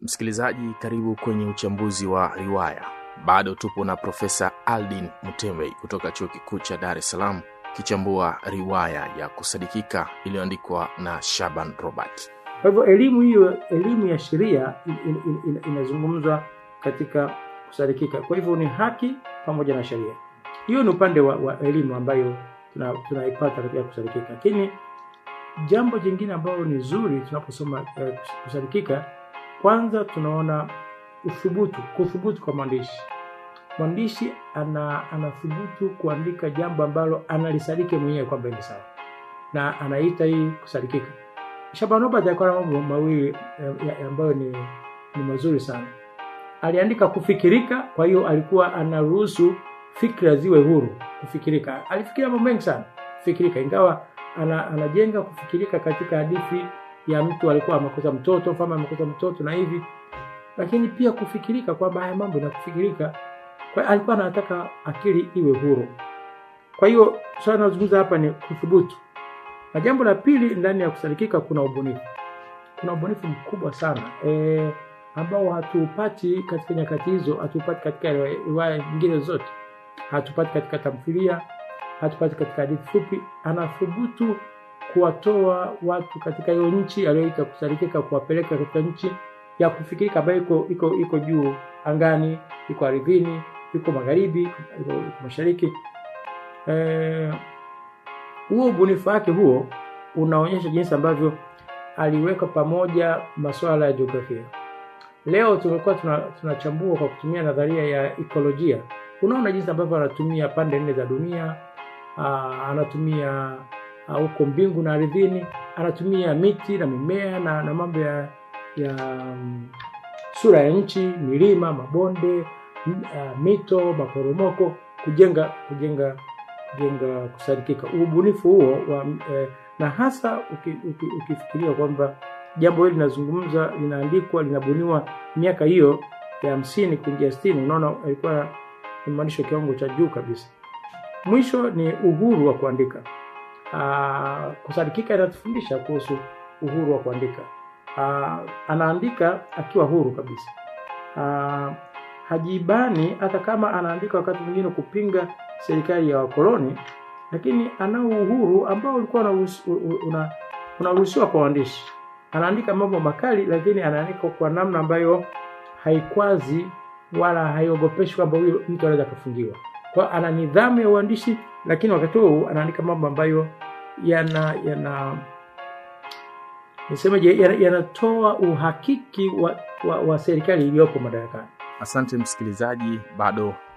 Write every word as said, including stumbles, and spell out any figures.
Msikilizaji, karibu kwenye uchambuzi wa riwaya. Bado tupo na Profesa Aldin Mutembe kutoka Chuo Kikuu cha Dar es Salaam kichambua riwaya ya Kusadikika iliyoandikwa na Shaban Robert. Kwa hivyo elimu hiyo, elimu ya sheria in, in, in, in, inazungumzwa katika kusadikika. Kwa hivyo ni haki pamoja na sheria. Hiyo ni upande wa, wa elimu ambayo tunaipata tuna katika kusadikika. Lakini jambo jingine ambalo ni zuri tunaposoma eh, kusadikika, kwanza tunaona uthubutu, kuthubutu kwa mwandishi. Mwandishi ana anathubutu kuandika jambo ambalo analisadiki mwenyewe kwamba ni sawa, na anaita hii kusadikika. Shaban Robert alikuwa na mambo mawili ambayo ni ni mazuri sana. Aliandika kufikirika, kwa hiyo alikuwa anaruhusu fikra ziwe huru kufikirika. Alifikiria mambo mengi sana kufikirika, ingawa ana, anajenga kufikirika katika hadithi ya mtu alikuwa amekosa mtoto, mfano amekosa mtoto na hivi. Lakini pia kufikirika kwamba haya mambo na kufikirika, kwa alikuwa anataka akili iwe huru. Kwa hiyo swala tunazungumza hapa ni kuthubutu. Na jambo la pili, ndani ya kusadikika kuna ubunifu. Kuna ubunifu mkubwa sana eh ambao hatupati katika nyakati hizo, hatupati katika riwaya nyingine zote. Hatupati katika tamthilia, hatupati katika hadithi fupi. Anathubutu kuwatoa watu katika hiyo nchi aliyoita kusadikika, kuwapeleka katika nchi ya kufikirika ambayo iko iko iko juu angani, iko ardhini, iko magharibi, iko, iko mashariki. Eh huo ubunifu wake huo unaonyesha jinsi ambavyo aliweka pamoja masuala ya jiografia. Leo tumekuwa tunachambua kwa kutumia nadharia ya ekolojia. Unaona jinsi ambavyo anatumia pande nne za dunia, aa, anatumia huko mbingu na ardhini, anatumia miti na mimea na, na mambo ya ya um, sura ya nchi, milima, mabonde, uh, mito, maporomoko kujenga kujenga kujenga kusadikika. Ubunifu huo wa, eh, na hasa uki, uki, ukifikiria kwamba jambo hili linazungumza, linaandikwa, linabuniwa miaka hiyo ya hamsini kuingia sitini, unaona alikuwa maanisho kiwango cha juu kabisa. Mwisho ni uhuru wa kuandika. Ah, kusadikika inatufundisha kuhusu uhuru wa kuandika. Ah, anaandika akiwa huru kabisa. Ah, hajibani hata kama anaandika wakati mwingine kupinga serikali ya wakoloni, lakini ana uhuru ambao ulikuwa una unaruhusiwa kwa waandishi. Anaandika mambo makali, lakini anaandika kwa namna ambayo haikwazi wala haiogopeshi kwamba huyo mtu anaweza kufungiwa. Kwa ana nidhamu ya uandishi, lakini wakati huo anaandika mambo ambayo yana yana nisemaje yanatoa uhakiki wa, wa, wa serikali iliyopo madarakani. Asante msikilizaji, bado